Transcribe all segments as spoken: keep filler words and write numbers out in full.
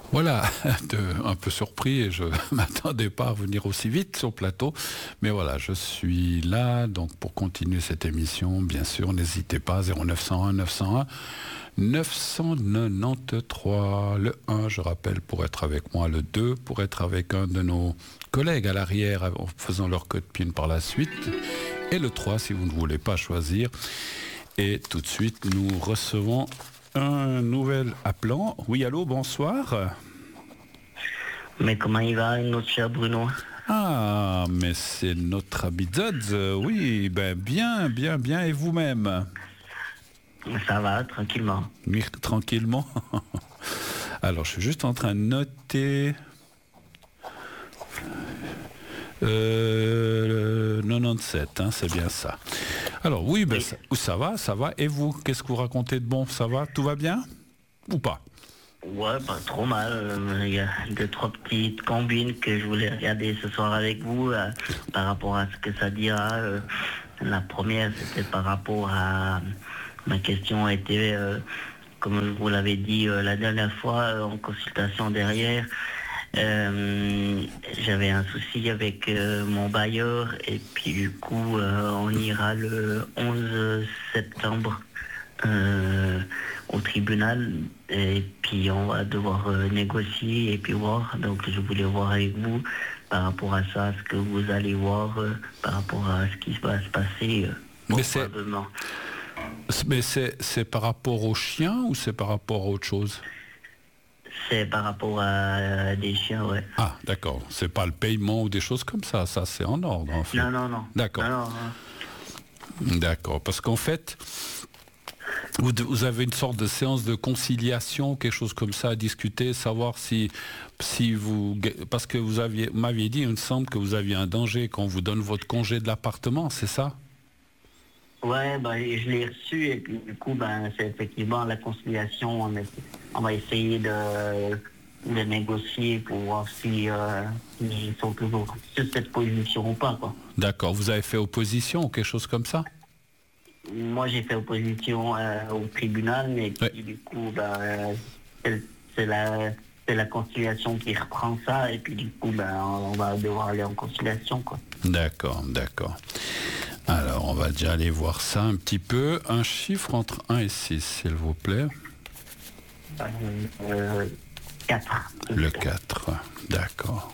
Voilà, de, un peu surpris et je ne m'attendais pas à venir aussi vite sur le plateau. Mais voilà, je suis là donc pour continuer cette émission. Bien sûr, n'hésitez pas, zéro neuf cent un neuf cent un neuf cent quatre-vingt-treize. Le un, je rappelle, pour être avec moi. Le deux, pour être avec un de nos collègues à l'arrière en faisant leur code PIN par la suite. Et le trois, si vous ne voulez pas choisir. Et tout de suite, nous recevons un nouvel appelant. Oui, allô, bonsoir. Mais comment il va, notre cher Bruno? Ah, mais c'est notre ami Zodz. Oui, ben bien, bien, bien. Et vous-même? Ça va, tranquillement. Oui, tranquillement. Alors, je suis juste en train de noter... Euh, quatre-vingt-dix-sept, hein, c'est bien ça. Alors oui, ben, Oui. ça, ça va, ça va. Et vous, qu'est-ce que vous racontez de bon? Ça va? Tout va bien? Ou pas? Ouais, pas trop mal. Euh, Il y a deux, trois petites combines que je voulais regarder ce soir avec vous euh, par rapport à ce que ça dira. Euh, la première, c'était par rapport à... Ma question était, euh, comme je vous l'avais dit euh, la dernière fois, euh, en consultation derrière, euh, j'avais un souci avec euh, mon bailleur et puis du coup, euh, on ira le onze septembre euh, au tribunal et puis on va devoir euh, négocier et puis voir. Donc je voulais voir avec vous par rapport à ça, ce que vous allez voir euh, par rapport à ce qui va se passer euh, Mais c'est, probablement. mais c'est, c'est par rapport aux chiens ou c'est par rapport à autre chose? C'est par rapport à des chiens, ouais. Ah, d'accord. C'est pas le paiement ou des choses comme ça. Ça, c'est en ordre, en fait. Non, non, non. D'accord. Non, non, non. D'accord. Parce qu'en fait, vous, vous avez une sorte de séance de conciliation, quelque chose comme ça à discuter, savoir si, si vous... Parce que vous aviez, vous m'aviez dit, il me semble que vous aviez un danger quand on vous donne votre congé de l'appartement, c'est ça? Ouais, ben, je l'ai reçu et puis du coup, ben, c'est effectivement la conciliation. On, est- on va essayer de, de négocier pour voir si euh, ils sont toujours sur cette position ou pas, quoi. D'accord. Vous avez fait opposition ou quelque chose comme ça? Moi, j'ai fait opposition euh, au tribunal, mais puis, Ouais. du coup, ben, euh, c'est c'est la, c'est la conciliation qui reprend ça et puis du coup, ben, on va devoir aller en conciliation, quoi. D'accord, d'accord. Alors, on va déjà aller voir ça un petit peu. Un chiffre entre un et six, s'il vous plaît. Euh, quatre. Le quatre, d'accord.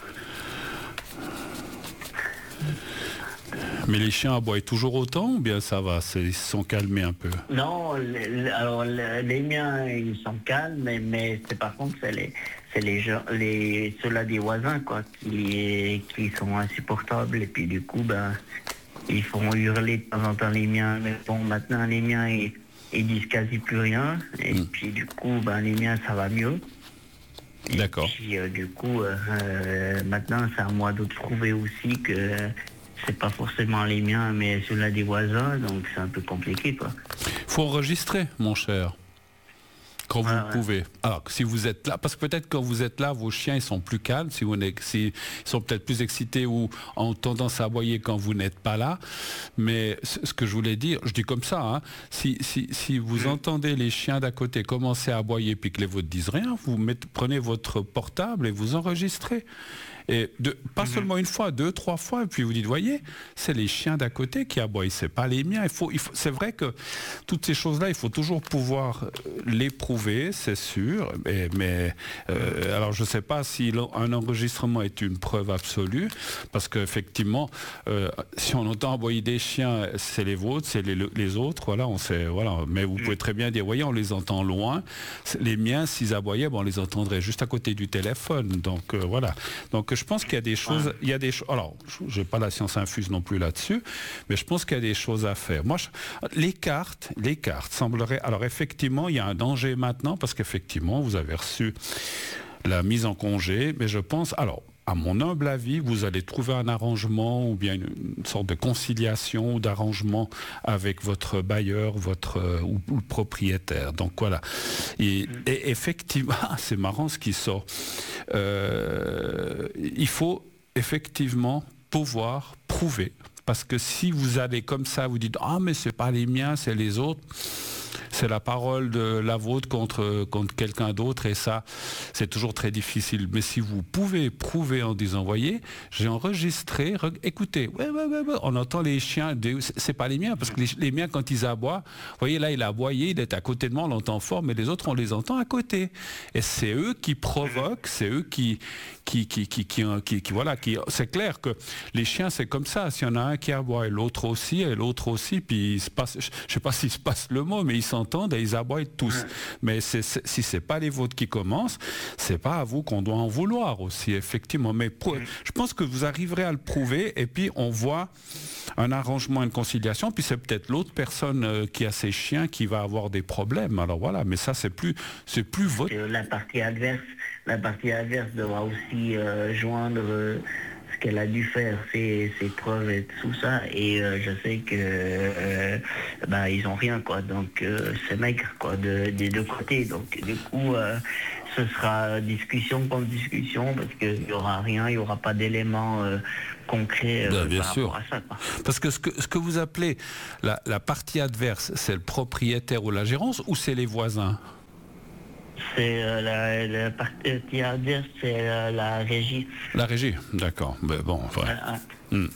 Mais les chiens aboient toujours autant ou bien ça va, c'est- ils se sont calmés un peu? Non, les, les- alors les, les miens, ils sont calmes, mais, mais c'est par contre, c'est les, c'est les gens, les, ceux-là des voisins, quoi, qui, qui sont insupportables. Et puis du coup, ben, ils font hurler de temps en temps les miens. Mais bon, maintenant, les miens, ils, ils disent quasi plus rien. Et Mm. puis du coup, ben, les miens, ça va mieux. Et D'accord. puis euh, du coup, euh, euh, maintenant, c'est à moi de trouver aussi que euh, c'est pas forcément les miens, mais ceux-là des voisins, donc c'est un peu compliqué, quoi. Faut enregistrer, mon cher. Quand vous Ouais, ouais. pouvez. Alors, si vous êtes là, parce que peut-être quand vous êtes là, vos chiens ils sont plus calmes, si vous n'êtes, si, ils sont peut-être plus excités ou ont tendance à aboyer quand vous n'êtes pas là. Mais ce ce que je voulais dire, je dis comme ça, hein, si, si, si vous entendez les chiens d'à côté commencer à aboyer puis que les vôtres disent rien, vous mettez, prenez votre portable et vous enregistrez. Et de, pas Mhm. seulement une fois, deux, trois fois, et puis vous dites, voyez, c'est les chiens d'à côté qui aboient, c'est pas les miens. Il faut, il faut, c'est vrai que toutes ces choses-là, il faut toujours pouvoir euh, les prouver, c'est sûr. Mais, mais euh, alors je sais pas si l'en- un enregistrement est une preuve absolue, parce qu'effectivement, euh, si on entend aboyer des chiens, c'est les vôtres, c'est les, les autres, voilà, on sait, voilà. Mais vous pouvez très bien dire, voyez, on les entend loin. C'est- Les miens, s'ils aboyaient, bon, on les entendrait juste à côté du téléphone. Donc euh, voilà. Donc je pense qu'il y a des choses, il y a des choses. Alors, je n'ai pas la science infuse non plus là-dessus, mais je pense qu'il y a des choses à faire. Moi, je- les cartes, les cartes sembleraient. Alors effectivement, il y a un danger maintenant parce qu'effectivement, vous avez reçu la mise en congé, mais je pense. Alors. À mon humble avis, vous allez trouver un arrangement ou bien une, une sorte de conciliation ou d'arrangement avec votre bailleur, votre euh, ou, ou le propriétaire. Donc voilà. Et, et effectivement, c'est marrant ce qui sort. Euh, il faut effectivement pouvoir prouver. Parce que si vous allez comme ça, vous dites ah mais c'est pas les miens, c'est les autres. c'est la parole de la vôtre contre, contre quelqu'un d'autre et ça, c'est toujours très difficile. Mais si vous pouvez prouver en disant, voyez, j'ai enregistré, écoutez, ouais, ouais, ouais, ouais, on entend les chiens, c'est pas les miens, parce que les, les miens, quand ils aboient, vous voyez, là, il a aboyé, il est à côté de moi, on l'entend fort, mais les autres, on les entend à côté. Et c'est eux qui provoquent, c'est eux qui, qui, qui, qui, qui, qui, qui voilà, qui, c'est clair que les chiens, c'est comme ça, s'il y en a un qui aboie, et l'autre aussi, et l'autre aussi, puis il se passe, je sais pas s'il se passe le mot, mais ils s'entendent et ils aboient tous. Mais c'est, c'est, si c'est pas les vôtres qui commencent, c'est pas à vous qu'on doit en vouloir aussi, effectivement. Mais pour, je pense que vous arriverez à le prouver, et puis on voit un arrangement, une conciliation, puis c'est peut-être l'autre personne euh, qui a ses chiens qui va avoir des problèmes. Alors voilà, mais ça c'est plus, c'est plus votre. La partie adverse, la partie adverse devra aussi euh, joindre euh, ce qu'elle a dû faire, ses, ses preuves et tout ça. Et euh, je sais que euh, bah ils ont rien quoi. Donc euh, c'est maigre quoi de, des deux côtés. Donc du coup. Euh, Ce sera discussion contre discussion parce qu'il n'y aura rien, il n'y aura pas d'éléments euh, concrets euh, ben, bien par sûr. rapport à ça. Quoi. Parce que ce, que ce que vous appelez la, la partie adverse, c'est le propriétaire ou la gérance ou c'est les voisins? C'est euh, la, la partie adverse, c'est euh, la régie. La régie, d'accord. Ben, bon, ouais. Ah, hmm.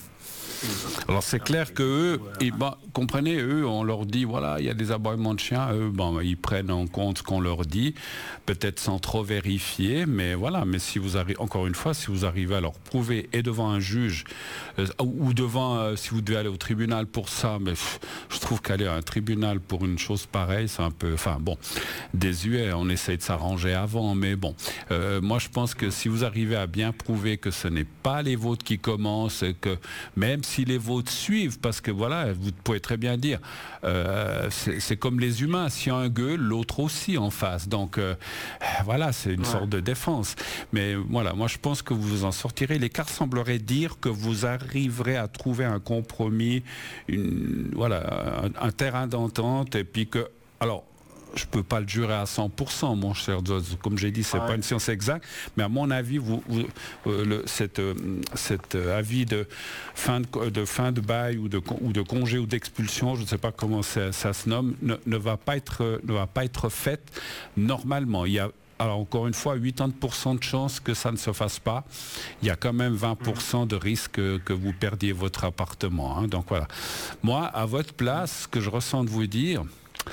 Alors c'est clair que eux, et ben, comprenez, eux, on leur dit, voilà, il y a des aboiements de chiens, eux, bon, ils prennent en compte ce qu'on leur dit, peut-être sans trop vérifier, mais voilà, mais si vous arrivez, encore une fois, si vous arrivez à leur prouver, et devant un juge, euh, ou devant, euh, si vous devez aller au tribunal pour ça, mais pff, je trouve qu'aller à un tribunal pour une chose pareille, c'est un peu, enfin bon, désuet, on essaye de s'arranger avant, mais bon, euh, moi je pense que si vous arrivez à bien prouver que ce n'est pas les vôtres qui commencent, et que même si les vôtres suivent, parce que voilà, vous pouvez très bien dire, euh, c'est, c'est comme les humains, si un gueule, l'autre aussi en face. Donc euh, voilà, c'est une ouais. sorte de défense. Mais voilà, moi je pense que vous vous en sortirez. L'écart semblerait dire que vous arriverez à trouver un compromis, une, voilà, un, un terrain d'entente, et puis que, alors, je ne peux pas le jurer à cent pour cent, mon cher Zoz. Comme j'ai dit, ce n'est ouais. pas une science exacte. Mais à mon avis, vous, vous, euh, le, cet, euh, cet euh, avis de fin de, de fin de bail ou de, ou de congé ou d'expulsion, je ne sais pas comment ça, ça se nomme, ne, ne, va pas être, ne va pas être fait normalement. Il y a alors encore une fois, quatre-vingt-dix pour cent de chances que ça ne se fasse pas. Il y a quand même vingt pour cent de risque que, que vous perdiez votre appartement. Hein. Donc voilà. Moi, à votre place, ce que je ressens de vous dire,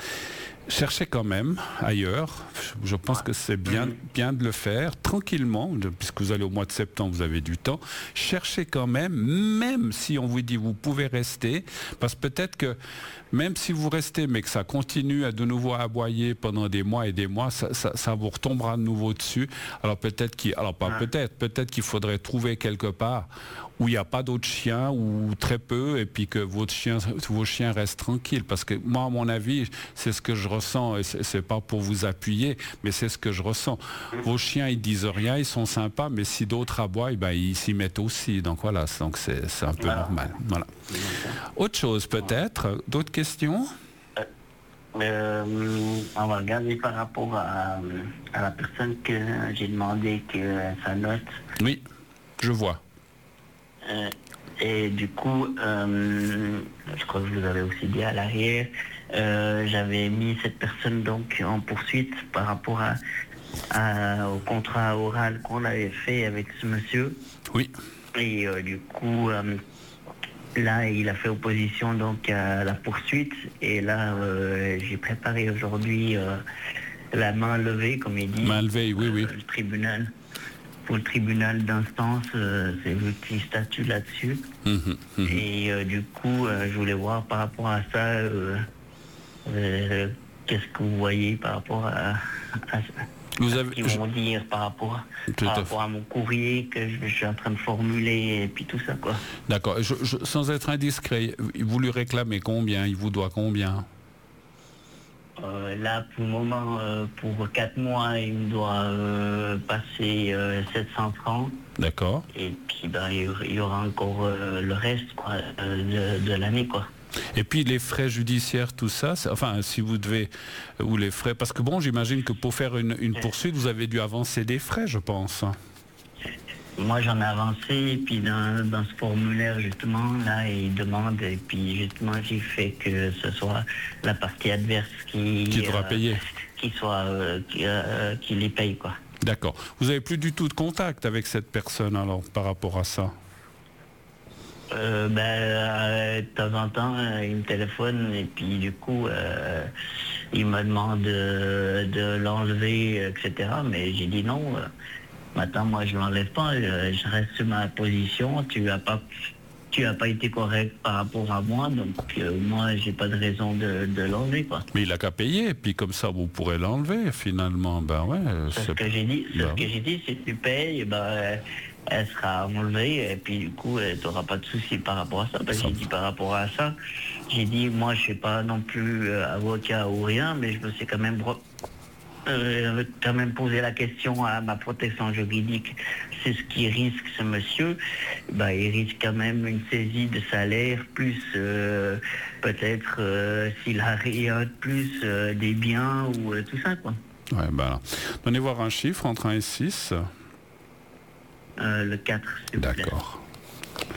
cherchez quand même ailleurs. Je pense que c'est bien, bien de le faire tranquillement, puisque vous allez au mois de septembre, vous avez du temps. Cherchez quand même, même si on vous dit vous pouvez rester, parce que peut-être que même si vous restez, mais que ça continue à de nouveau aboyer pendant des mois et des mois, ça, ça, ça vous retombera de nouveau dessus. Alors peut-être qu'il, alors pas peut-être, peut-être qu'il faudrait trouver quelque part où il n'y a pas d'autres chiens ou très peu, et puis que votre chien, vos chiens restent tranquilles. Parce que moi, à mon avis, c'est ce que je ressens, et c'est, c'est pas pour vous appuyer, mais c'est ce que je ressens. Vos chiens, ils disent rien, ils sont sympas, mais si d'autres aboient, ben, ils s'y mettent aussi. Donc voilà, donc c'est, c'est un peu voilà. normal. Voilà. Autre chose peut-être, d'autres questions? Euh, on va regarder par rapport à, à la personne que j'ai demandé que sa note. Oui, je vois. Euh, et du coup, euh, je crois que je vous avais aussi dit à l'arrière, euh, j'avais mis cette personne donc en poursuite par rapport à, à, au contrat oral qu'on avait fait avec ce monsieur. Oui. Et euh, du coup, euh, là, il a fait opposition donc à la poursuite. Et là, euh, j'ai préparé aujourd'hui euh, la main levée, comme il dit. Main levée, oui, oui. Euh, le tribunal. Pour le tribunal d'instance, euh, c'est lui qui statue là-dessus. Mmh, mmh. Et euh, du coup, euh, je voulais voir par rapport à ça, euh, euh, qu'est-ce que vous voyez par rapport à, à, vous à avez, ce qu'ils vont je... dire par rapport, par à, rapport à mon courrier que je, je suis en train de formuler et puis tout ça, quoi. D'accord. Je, je, sans être indiscret, vous lui réclamez combien? Il vous doit combien? Euh, là, pour le moment, euh, pour quatre mois, il me doit euh, passer euh, sept cents francs. D'accord. Et puis, ben, il y aura encore euh, le reste quoi, euh, de, de l'année, quoi. Et puis les frais judiciaires, tout ça, enfin, si vous devez, ou les frais, parce que bon, j'imagine que pour faire une, une poursuite, vous avez dû avancer des frais, je pense. moi j'en ai avancé, et puis dans, dans ce formulaire justement, là, il demande, et puis justement j'ai fait que ce soit la partie adverse qui... Qui devra euh, payer. Qui soit... euh, qui, euh, qui les paye, quoi. D'accord. Vous n'avez plus du tout de contact avec cette personne alors par rapport à ça? Euh, ben, euh, de temps en temps, euh, il me téléphone et puis du coup, euh, il me demande de, de l'enlever, et cetera. Mais j'ai dit non. Euh, maintenant, moi, je l'enlève pas. Je, je reste sur ma position. Tu as pas, tu as pas été correct par rapport à moi, donc euh, moi, j'ai pas de raison de, de l'enlever, quoi. Mais il n'a qu'à payer, puis comme ça, vous pourrez l'enlever finalement. Ben ouais. C'est ce que j'ai dit. C'est ben ce que j'ai dit. Si tu payes, ben, euh, elle sera enlevée et puis du coup, tu n'auras pas de soucis par rapport à ça. Parce que j'ai dit par rapport à ça, j'ai dit, moi, je ne suis pas non plus euh, avocat ou rien, mais je me suis quand même, euh, quand même posé la question à ma protection juridique. C'est ce qui risque ce monsieur. Ben, il risque quand même une saisie de salaire, plus euh, peut-être euh, s'il a rien de plus, euh, des biens ou euh, tout ça, quoi. Ouais, ben, donnez voir un chiffre entre un et six. Euh, le quatre, s'il vous plaît. D'accord.